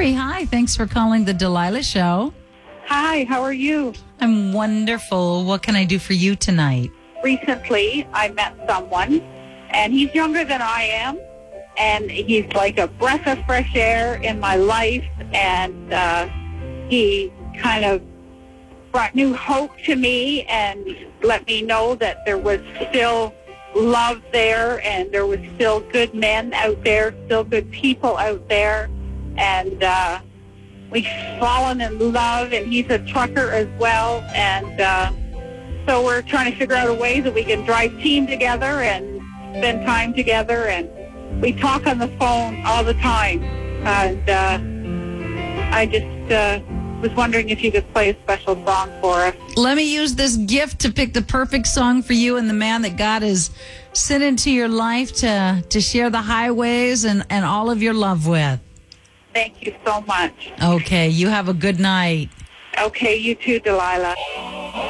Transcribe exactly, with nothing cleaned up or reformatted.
Sherry, hi. Thanks for calling the Delilah Show. Hi, how are you? I'm wonderful. What can I do for you tonight? Recently, I met someone, and he's younger than I am, and he's like a breath of fresh air in my life, and uh, he kind of brought new hope to me and let me know that there was still love there, and there was still good men out there, still good people out there, and uh, we've fallen in love, and he's a trucker as well, and uh, so we're trying to figure out a way that we can drive team together and spend time together, and we talk on the phone all the time, and uh, I just uh, was wondering if you could play a special song for us. Let me use this gift to pick the perfect song for you and the man that God has sent into your life to, to share the highways and, and all of your love with. Thank you so much. Okay, you have a good night. Okay, you too, Delilah.